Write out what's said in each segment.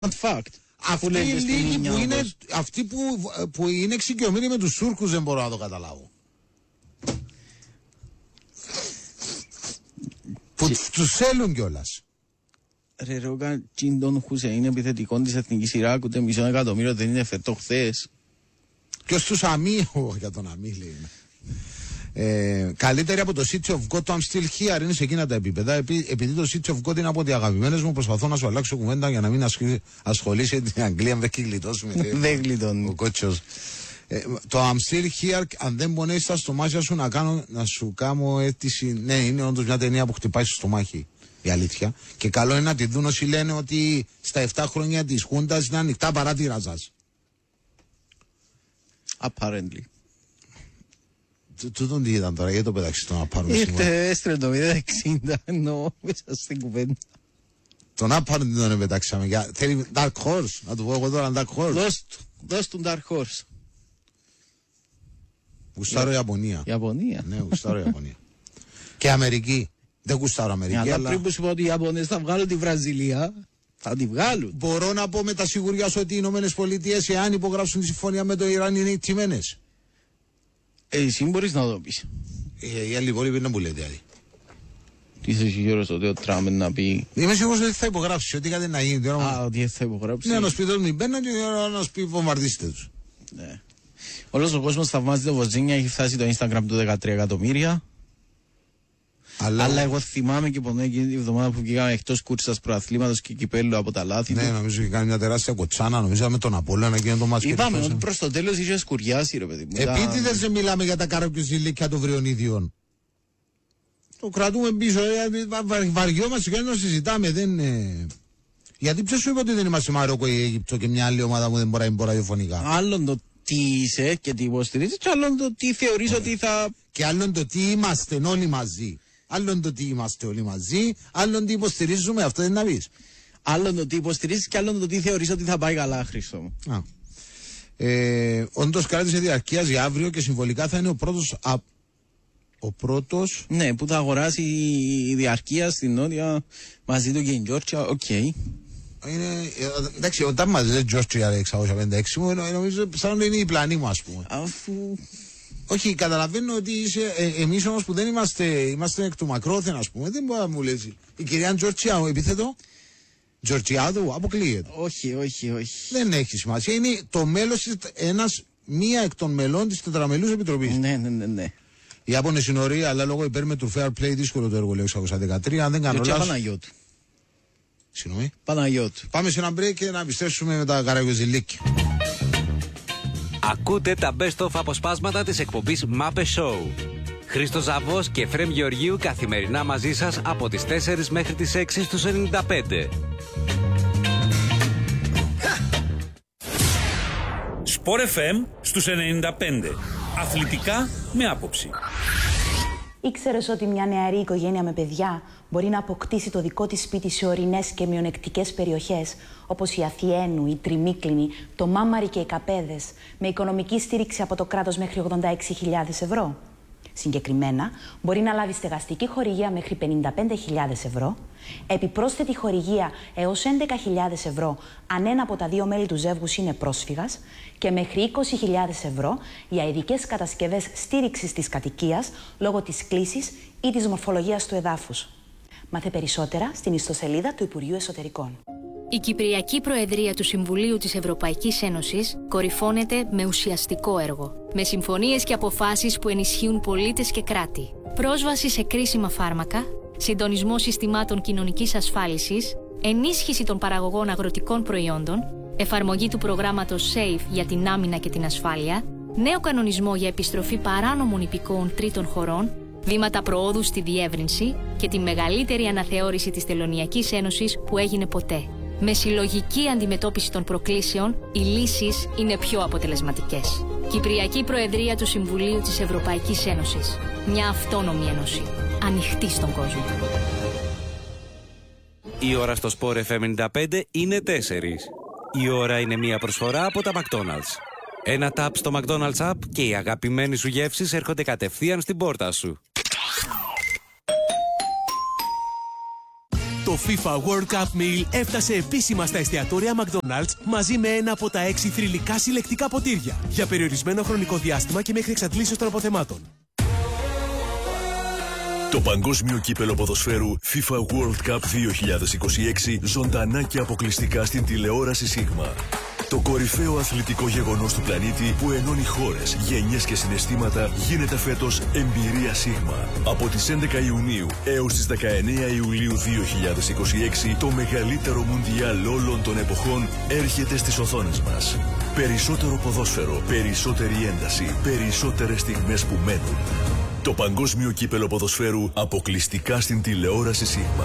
fact. Αυτοί οι λίγοι που είναι, αυτοί που είναι εξοικειωμένοι με τους Τούρκους δεν μπορώ να το καταλάβω. Που τους θέλουν κιόλας. Ρε Ρόγα, τον Χουσέιν επιθετικών της Εθνικής Ιράκ, ούτε 500.000 δεν είναι φετό χθες. Ποιος τους Αμί, για τον Αμί λέει. Καλύτερη από το City of God, το I'm still here είναι σε εκείνα τα επίπεδα. Επειδή το City of God είναι από τις αγαπημένες μου, προσπαθώ να σου αλλάξω κουβέντα για να μην ασχολείσαι την Αγγλία, δεν έχει γλιτώσει. Δεν γλιτώνει. Ο κότσος. Το I'm still here, αν δεν πονέσεις στα στομάχια σου να σου κάνω αίτηση. Ναι, είναι όντως μια ταινία που χτυπάει στο στομάχι, η αλήθεια. Και καλό είναι να τη δουν όσοι λένε ότι στα 7 χρόνια της Χούντας είναι ανοιχτά παράθυρα σας. Apparently. Τούτον τι ήταν τώρα, γιατί το πέταξες το να πάρουμε σήμερα. Ήρθε έστρε το 060 εννοώ μέσα στην κουβέντα. Τον άπαρον τι τον πετάξαμε. Θέλει Dark Horse, να του πω εγώ τώρα Dark Horse. Δώσ' του Dark Horse. Γουστάρω Ιαπωνία. Ιαπωνία. Ναι, γουστάρω Ιαπωνία. Και Αμερική. Δεν γουστάρω Αμερική. Αλλά πριν που σου πω ότι οι Ιαπωνές θα βγάλουν τη Βραζιλία, θα τη βγάλουν. Μπορώ να πω με τα σιγουριά σου ότι οι Ηνωμένες Πολιτείες, εάν υπογράψουν τη συμφωνία με το Ιράν, είναι τιμένες. Εσύ μπορείς να το πεις. Οι άλλοι υπόλοιποι δεν μου λέτε άλλοι. Τι είσαι σίγουρος ότι ο Τραμπ να πει. Είμαι σίγουρος ότι θα υπογράψει, ότι κάτι να γίνει. Ότι θα υπογράψει. Ναι, να σου πει τότε μην μπαίνουν και να σου πει βομβαρδίστε τους. Ναι. Όλος ο κόσμος θαυμάζει το Βοζίνια, έχει φτάσει το Instagram του 13 εκατομμύρια. Αλλά εγώ θυμάμαι και πονώ εκείνη τη εβδομάδα που βγήκαμε εκτός κούρσας προαθλήματος και κυπέλλου από τα λάθη. Ναι, νομίζω ότι κάνει μια τεράστια κοτσάνα. Νομίζω με τον Απόλλωνα και το μάτς. Είπαμε ότι προς το τέλος είχε σκουριάσει, ρε παιδί μου. Επίτηδες δεν μιλάμε για τα καραπιοζηλίκια των βριονίδιων. Το κρατούμε πίσω. Βαριόμαστε και να συζητάμε. Δεν... Γιατί ποιος σου είπε ότι δεν είμαστε Μαρόκο ή Αίγυπτο και μια άλλη ομάδα που δεν μπορεί να είναι ραδιοφωνικά. Άλλον το τι είσαι και τι υποστηρίζεις, και άλλον το τι θεωρείς ότι θα. Και άλλον το τι είμαστε όλοι μαζί. Άλλον το τι είμαστε όλοι μαζί, άλλον τι υποστηρίζουμε, αυτό δεν να πεις. Άλλον το τι υποστηρίζεις και άλλον το τι θεωρείς ότι θα πάει καλά, Χρήστο μου. Όντως κράτησε διαρκείας για αύριο και συμβολικά θα είναι ο πρώτος. Ναι, που θα αγοράσει η διαρκεία στην Νότια μαζί του και η Γιόρτια, οκ. Εντάξει, όταν μας λέει Γιόρτια 656 μου, νομίζω σαν να είναι η πλανή μου, ας πούμε. Αφού. Όχι, καταλαβαίνω ότι εμείς όμως που δεν είμαστε εκ του μακρόθεν, ας πούμε, δεν μπορεί να μου λες. Η κυρία Τζορτζιάδου, επίθετο. Τζορτζιάδου, αποκλείεται. Όχι. Δεν έχει σημασία. Είναι το μέλος μία εκ των μελών της τετραμελούς επιτροπής. Ναι. Οι Ιάπωνες είναι ωραίοι, αλλά λόγω υπέρμετρου fair play δύσκολο το έργο, λέει 613. Αν δεν κάνω λάθος. Παναγιώτου. Συγγνώμη. Παναγιώτου. Πάμε σε ένα break και να επιστρέψουμε με τα καραγιοζηλίκια. Ακούτε τα best of αποσπάσματα της εκπομπής Muppet Show. Χρήστος Ζαβός και Φρέμ Γεωργίου καθημερινά μαζί σας από τις 4 μέχρι τις 6 στους 95. Sport FM στους 95. Αθλητικά με άποψη. Ήξερες ότι μια νεαρή οικογένεια με παιδιά μπορεί να αποκτήσει το δικό της σπίτι σε ορεινές και μειονεκτικές περιοχές, όπως η Αθιένου, η Τριμίκλινη, το Μάμαρι και οι Καπέδες, με οικονομική στήριξη από το κράτος μέχρι 86.000 ευρώ. Συγκεκριμένα, μπορεί να λάβει στεγαστική χορηγία μέχρι 55.000 ευρώ, επιπρόσθετη χορηγία έως 11.000 ευρώ αν ένα από τα δύο μέλη του ζεύγους είναι πρόσφυγας και μέχρι 20.000 ευρώ για ειδικές κατασκευές στήριξης της κατοικίας λόγω της κλίσης ή της μορφολογίας του εδάφους. Μάθε περισσότερα στην ιστοσελίδα του Υπουργείου Εσωτερικών. Η Κυπριακή Προεδρία του Συμβουλίου της Ευρωπαϊκής Ένωσης κορυφώνεται με ουσιαστικό έργο, με συμφωνίες και αποφάσεις που ενισχύουν πολίτες και κράτη, πρόσβαση σε κρίσιμα φάρμακα, συντονισμό συστημάτων κοινωνικής ασφάλισης, ενίσχυση των παραγωγών αγροτικών προϊόντων, εφαρμογή του προγράμματος SAFE για την άμυνα και την ασφάλεια, νέο κανονισμό για επιστροφή παράνομων υπηκόων τρίτων χωρών, βήματα προόδου στη διεύρυνση και τη μεγαλύτερη αναθεώρηση της Τελωνειακής Ένωσης που έγινε ποτέ. Με συλλογική αντιμετώπιση των προκλήσεων, οι λύσεις είναι πιο αποτελεσματικές. Κυπριακή Προεδρία του Συμβουλίου της Ευρωπαϊκής Ένωσης. Μια αυτόνομη ένωση. Ανοιχτή στον κόσμο. Η ώρα στο Sport FM 95 είναι 4. Η ώρα είναι μια προσφορά από τα McDonald's. Ένα tap στο McDonald's App και οι αγαπημένοι σου γεύσεις έρχονται κατευθείαν στην πόρτα σου. Το FIFA World Cup Meal έφτασε επίσημα στα εστιατόρια McDonald's μαζί με ένα από τα 6 θρυλικά συλλεκτικά ποτήρια για περιορισμένο χρονικό διάστημα και μέχρι εξαντλήσεως των αποθεμάτων. Το παγκόσμιο κύπελο ποδοσφαίρου FIFA World Cup 2026 ζωντανά και αποκλειστικά στην τηλεόραση Σίγμα. Το κορυφαίο αθλητικό γεγονός του πλανήτη που ενώνει χώρες, γενιές και συναισθήματα γίνεται φέτος εμπειρία Σίγμα. Από τις 11 Ιουνίου έως τις 19 Ιουλίου 2026 το μεγαλύτερο μουντιάλ όλων των εποχών έρχεται στις οθόνες μας. Περισσότερο ποδόσφαιρο, περισσότερη ένταση, περισσότερες στιγμές που μένουν. Το παγκόσμιο κύπελο ποδοσφαίρου αποκλειστικά στην τηλεόραση Σίγμα.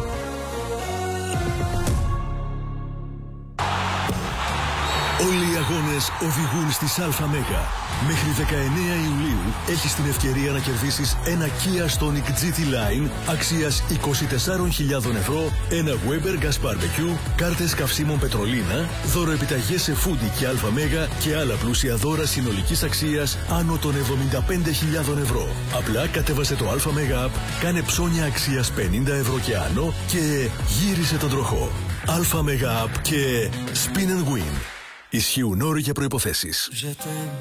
Όλοι οι αγώνες οδηγούν στις ΑΜΕΓΑ. Μέχρι 19 Ιουλίου έχεις την ευκαιρία να κερδίσεις ένα Kia Stonic GT Line αξίας 24.000 ευρώ, ένα Weber Gas Barbecue, κάρτες καυσίμων Πετρολίνα, δωροεπιταγές σε Foodie και ΑΜΕΓΑ και άλλα πλούσια δώρα συνολικής αξίας άνω των 75.000 ευρώ. Απλά κατέβασε το ΑΜΕΓΑ App, κάνε ψώνια αξίας 50 ευρώ και άνω και γύρισε τον τροχό. ΑΜΕΓΑ App και Spin and Win. Ισχύουν όροι και προϋποθέσεις.